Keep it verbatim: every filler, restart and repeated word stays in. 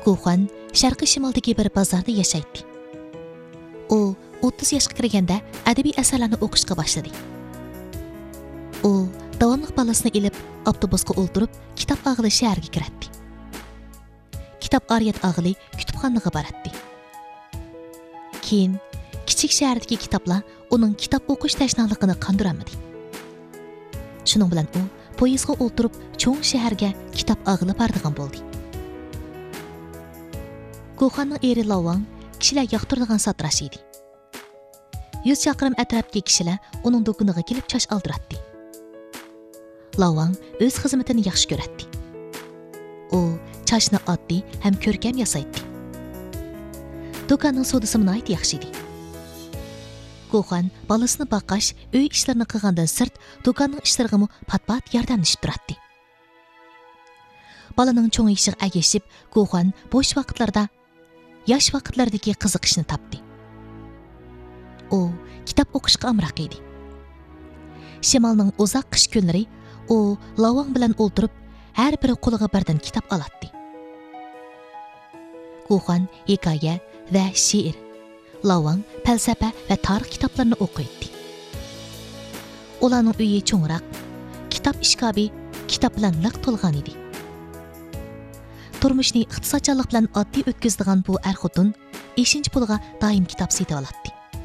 Guxan sharqiy shimoldagi bir bozorda yashaydi. U o'ttiz yoshga kirganda adabiy asarlarni o'qishga boshladi. U davomli balasini ilib avtobusga o'ltirib kitob og'ili shaharga kiradi. Kitob ariyat og'ili kutubxonaga boradi. Keyin kichik shahardagi kitoblar uning kitob o'qish tashnaligini qondiramadi. Shuning bilan u poyezdga o'ltirib cho'ng shaharga kitob og'ili boradigan bo'ldi. Guxanning eri Lavang kishilar yoqtiradigan sotrash edi. yuz chaqirim atrofdagi kishilar uning do'koniga kelib chosh oldiradi. Lavang o'z xizmatini yaxshi ko'radi. U choshni oddiy ham ko'rkam yasaydi. Do'konning sodasi nihoyat yaxshi edi. Guxan bolasini boqash, uy ishlarini qilgandan sirt do'konning ishlariga pat-pat yordamlashib turadi. Balaning cho'ng'ishiga agishib, Guxan bo'sh vaqtlarda yosh vaqtlardagi qiziqishni topdi. U kitob o'qishga amroq edi. Shimolning uzoq qish kunlari u Lavang bilan o'ltirib, har biri qo'liga birdan kitob oladi. Guxan hikoya va she'r, Lavang falsafa va tarix kitoblarini o'qiydi. Ularning uyi cho'ngroq, kitob ishkobi kitob bilan liq to'lgan edi. Turmushni iqtisodchilik bilan oddiy o'tkazadigan bu er-xotin eshinchi puliga doim kitob sotib oladi.